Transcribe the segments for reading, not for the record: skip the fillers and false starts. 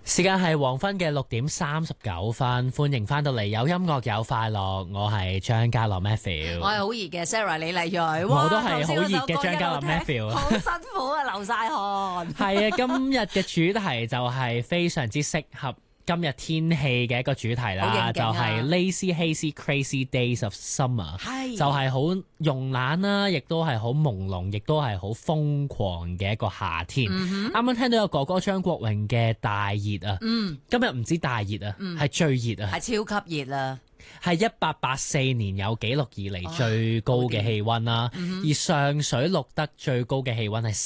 時間係黃昏嘅6:39，歡迎翻到嚟有音樂有快樂，我係張家樂 Matthew， 我係好熱嘅 Sarah 李麗蕊， 我都係好熱嘅張家樂 Matthew， 好辛苦啊，流晒汗。 係啊，今日嘅主題就係非常之適合今日天氣嘅一個主題啦，就係 Lazy Hazy Crazy Days of Summer， 就係好慵懶啦，亦都係好朦朧，亦都係好瘋狂嘅一個夏天。啱啱聽到有哥哥張國榮嘅大熱啊，今日唔止大熱啊，係最熱啊， 係超級熱啊， 係1884年有紀錄以嚟最高嘅氣溫啦，而上水錄得最高嘅氣溫係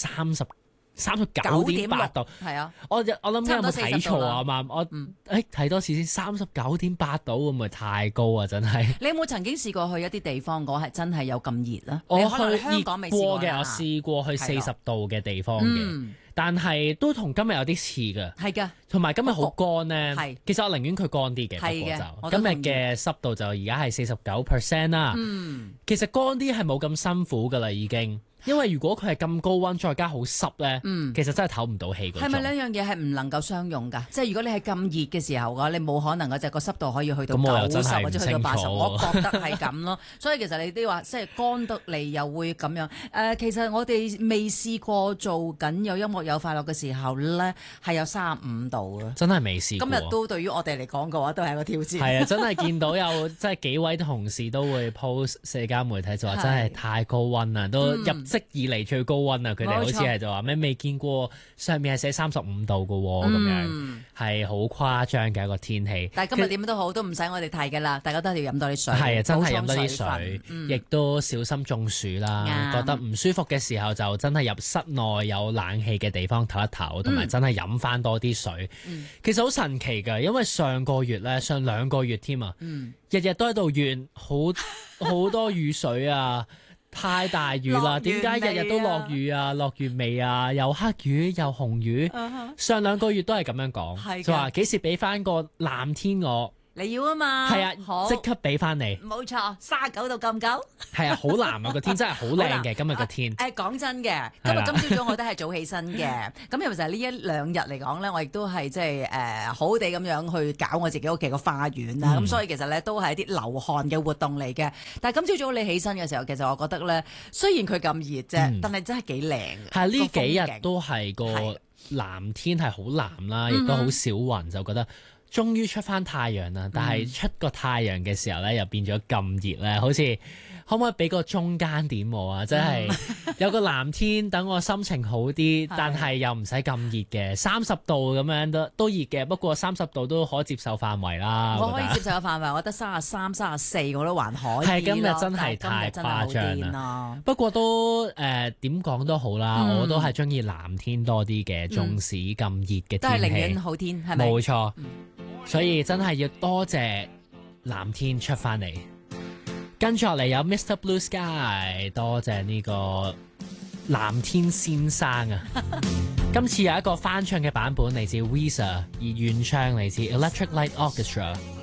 39.8度， 係啊！ 我諗有冇睇錯啊嘛？我睇多次先，39.8度會唔會太高啊？真係。 你有冇曾經試過去一啲地方嗰係真係有咁熱啊？ 我去香港未試過嘅，我試過去40度嘅地方嘅，但係都同今日有啲似㗎。 係㗎， 同埋今日好乾咧。其實我寧願佢乾啲嘅，不過就今日嘅濕度就而家係49% 啦。其實乾啲係冇咁辛苦㗎啦，已經。因為如果佢係咁高溫，再加好濕咧，其實真係唞唔到氣嗰種。 係咪兩樣嘢係唔能夠相用㗎？即係如果你係咁熱嘅時候嘅，你冇可能嗰隻個濕度可以去到90或者去到80，我覺得係咁咯。所以其實你啲話即係乾得嚟又會咁樣。其實我哋未試過做緊有音樂有快樂嘅時候咧，係有35度啊！ 真係未試過。 今日都對於我哋嚟講嘅話，都係一個挑戰。 係啊，真係見到有即係幾位同事都會 post 社交媒體就話真係太高溫啦，都入職以嚟最高溫啊！佢哋好似係就話咩未見過上面係寫35度嘅喎，咁樣係好誇張嘅一個天氣。 但係今日點都好，都唔使我哋提㗎啦，大家都係要飲多啲水。 係啊，真係飲多啲水，亦都小心中暑啦。覺得唔舒服嘅時候就真係入室內有冷氣嘅地方唞一唞，同埋真係飲翻多啲水。其實好神奇㗎，因為上2個月添啊，日日都喺度怨好多雨水啊！太大雨啦！點解日日都落雨啊？落完未啊？又黑雨又紅雨。上2個月都係咁樣講，就話幾時俾翻個藍天我？ 你要啊嘛？ 係啊，即刻俾翻你。 冇錯，39度夠唔夠？ 係啊，好藍啊！個天真係好靚嘅，今日個天。 講真嘅，今朝早我都係早起身嘅。咁其實呢1-2日嚟講咧，我亦都係即係好好地咁樣去搞我自己屋企個花園啦。咁所以其實咧都係一啲流汗嘅活動嚟嘅。但係今朝早你起身嘅時候，其實我覺得咧，雖然佢咁熱啫，但係真係幾靚。 係呢幾日都係個藍天係好藍啦，亦都好少雲，就覺得。終於出翻太陽啦，但係出個太陽嘅時候咧，又變咗咁熱咧，好似可唔可以俾個中間點我啊？即係有個藍天，等我心情好啲，但係又唔使咁熱嘅，30度咁樣都熱嘅，不過30度都可接受範圍啦。 我可以接受嘅範圍，我覺得33、34我都還可以。 係今日真係太誇張啦！不過都點講都好啦，我都係中意藍天多啲嘅，縱使咁熱嘅天氣。 都係寧願好天，係咪？ 冇錯。所以真係要多謝藍天出翻嚟，跟住落嚟有 Mr. Blue Sky， 多謝呢個藍天先生啊！今次有一個翻唱嘅版本嚟自 Weezer， 而原唱嚟自 Electric Light Orchestra。